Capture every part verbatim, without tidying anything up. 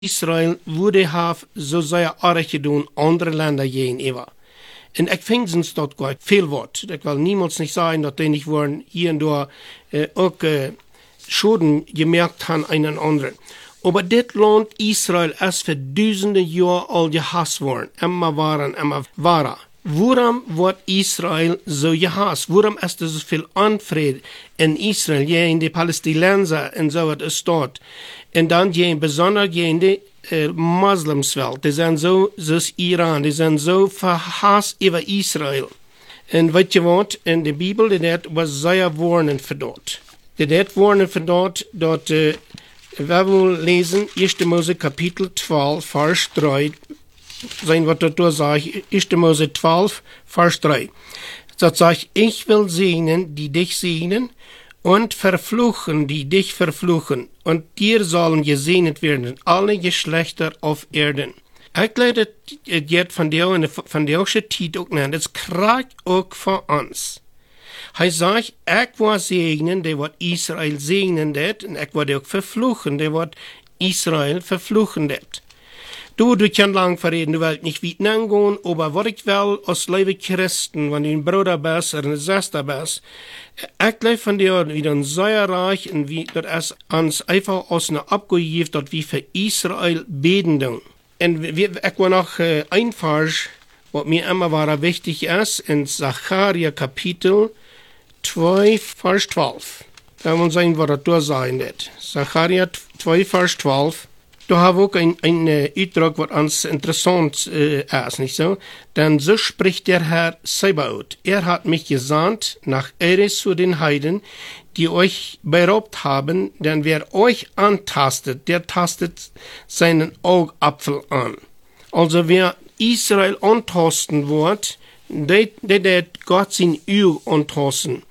Israel würde have so sehr arg gedaan andere Länder gegenüber. En ik vind ze dat goed veel wordt. Ik wil niemals niet zeggen dat die niet worden hier en daar äh, ook äh, Schulden gemerkt haben einen anderen. Aber dit Land Israel ist für duizenden Jahre al gehasst worden. Immer waren, immer waren. Warum wird Israel so gehasst? Warum ist es so viel Unfrieden in Israel, gegen die Palästinenser und so was ist dort? Und dann gegen, besonders gegen die äh, Muslimswelt. Die sind so, so ist Iran, die sind so verhasst über Israel. Und weißt du was? In der Bibel, das was sehr warnend für dort. Das warnend für dort, dort, äh, wir wollen lesen, erster Mose Kapitel zwölf, Vers drei. Sein, was dort sagt, erster Mose zwölf, Vers drei. Dort sagt, ich will segnen, die dich segnen, und verfluchen, die dich verfluchen, und dir sollen gesegnet werden, alle Geschlechter auf Erden. Ich glaube, das geht von der, von der Zeit auch nicht, das kriegt auch von uns. Er sagt, ich will segnen, der wird Israel segnen, det, und ich will auch verfluchen, der wird Israel verfluchen, det. Du, du kannst lang verreden, du willst nicht weit angehen, aber was ich will, als liebe Christen, wenn du ein Bruder bist oder eine Schwester bist, ich glaube von dir wieder ein sehr reich und wie, das ist uns einfach aus einer Abgegeben, dass wir für Israel beten tun. Und wir, ich will noch äh, ein Vers, was mir immer war wichtig ist, in Sacharja Kapitel zwei, Vers zwölf. Da wollen wir sehen, was das da sein wird. Sacharja zwei, Vers zwölf. Da haben wir auch ein, ein Ausdruck, was uns interessant äh, ist, nicht so? Denn so spricht der Herr Sebaot. Er hat mich gesandt nach Eres zu den Heiden, die euch beraubt haben, denn wer euch antastet, der tastet seinen Augapfel an. Also wer Israel antasten wird, der wird Gott sein Auge antasten.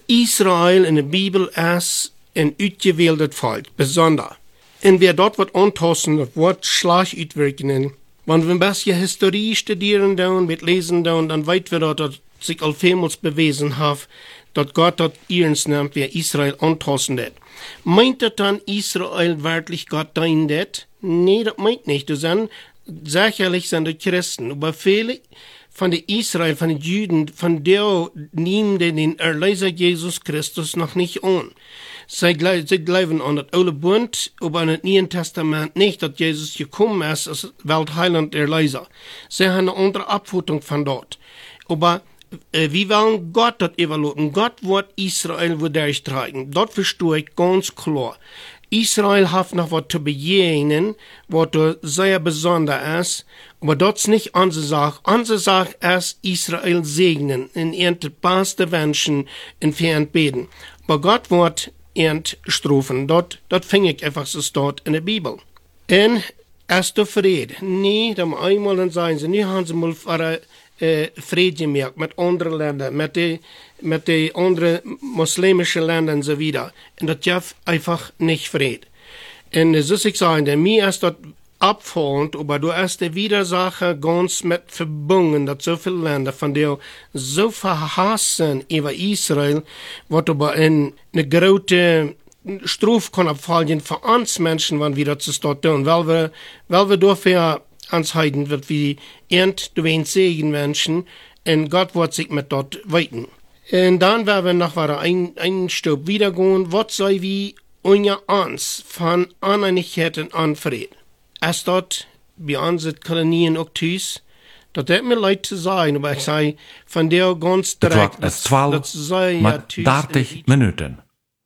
Israel in der Bibel ist ein ausgewähltes Volk, besonders. Und wer dort wird antasten, wird Schlag uitwerken. Wenn wir ein bisschen Historie studieren dann, mit lesen dann, dann weit wir dort, dass sich all vielmals bewiesen hat, dass Gott dort ernst nimmt, wer Israel antasten wird. Meint das dann Israel wirklich Gott dein det? Nee, das meint nicht. Das sind, sicherlich sind die Christen, aber viele von den Israel, von den Juden, von der nehmen den Erlöser Jesus Christus noch nicht an. Sie glauben an das Alte Bund, aber an das Neue Testament nicht, dass Jesus gekommen ist als Weltheiland Erlöser. Sie haben eine andere Abfutung von dort. Aber äh, wir wollen Gott das evaluieren. Gott wird Israel durchtragen. Dort verstehe ich ganz klar. Israel hat noch was zu begegnen, was sehr besonders ist, aber das ist nicht unsere Sache. Unsere Sache ist Israel segnen, in ihren beste Menschen entfernt beten. Aber Gott wird entstrafen. Dort, dort fing ich einfach so dort in der Bibel. Und erst der Friede. Nee, dann einmal dann sagen sie, nee, haben sie mal für äh, Friede gemerkt mit anderen Ländern, mit den mit den anderen muslimischen Ländern und so weiter. Und das gibt einfach nicht Friede. Und das ist ich sagen, mir ist das abfallend, aber du hast die Widersacher ganz mit verbunden, dass so viele Länder von der so verhassen über Israel, was aber in eine große Strafe kann abfallen für uns Menschen, wenn wir das dort tun, weil wir, weil wir dafür ans Heiden wird, wie ernt du ein Segen Menschen, und Gott wird sich mit dort weiten. Und dann werden wir noch weiter ein, ein Stück wiedergehen, was sei wie unter uns von Uneinigkeit und Unfrieden. Es dort bei unseren Kolonien auch tüß, das hat mir leid zu sagen, aber ich sage von der ganz direkt, das zwölf mit dertig Minuten.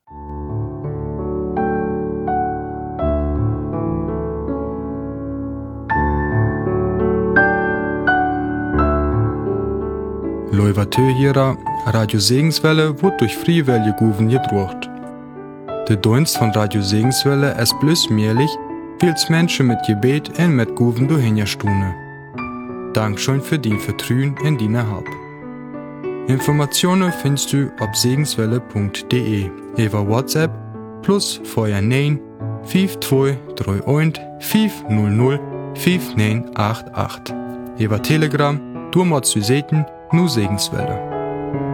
Leuvatö Radio Segenswelle wird durch Friewelle Guven gedruckt. Der Dienst von Radio Segenswelle ist bloß möglich, weil Menschen mit Gebet und mit Guven durchhinterstunden. Dankeschön für dein Vertrauen in deine Hab. Informationen findest du auf segenswelle punkt de über WhatsApp plus Feuer neun fünf zwei drei eins fünf null null fünf neun acht acht. Über Telegram, du machst du Seten, nur Segenswelle.